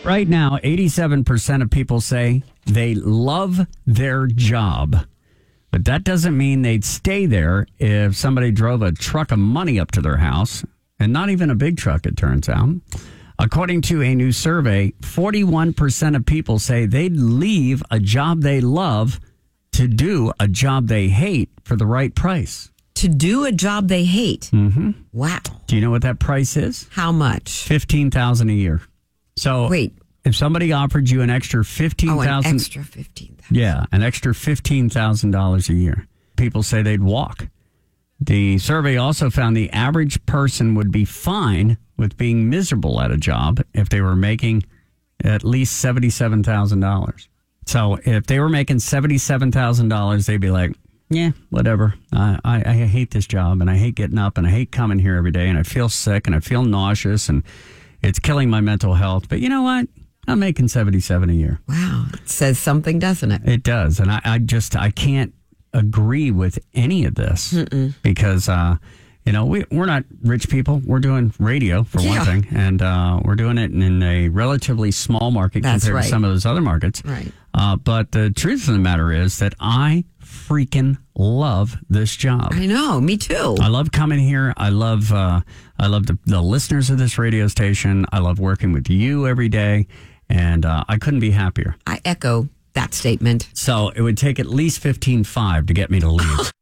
Right now, 87% of people say they love their job. But that doesn't mean they'd stay there if somebody drove a truck of money up to their house, and not even a big truck, it turns out. According to a new survey, 41% of people say they'd leave a job they love to do a job they hate for the right price. To do a job they hate? Mm-hmm. Wow. Do you know what that price is? How much? $15,000 a year. So wait, if somebody offered you an extra $15,000, an extra $15,000. Yeah, an extra $15,000 a year, people say they'd walk. The survey also found the average person would be fine with being miserable at a job if they were making at least $77,000. So if they were making $77,000, they'd be like, yeah, whatever. I hate this job, and I hate getting up, and I hate coming here every day, and I feel sick, and I feel nauseous, and it's killing my mental health. But you know what? I'm making $77,000 a year. Wow. It says something, doesn't it? It does. And I can't agree with any of this. Because, we're not rich people. We're doing radio, for one thing. And we're doing it in a relatively small market compared to some of those other markets. Right. But the truth of the matter is that I freaking love this job. I know, me too. I love coming here. I love the listeners of this radio station. I love working with you every day, and I couldn't be happier. I echo that statement. So it would take at least 15.5 to get me to leave.